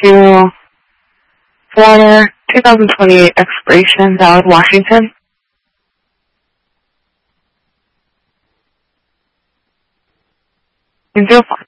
to for 2028 expiration, Valid Washington. And 05.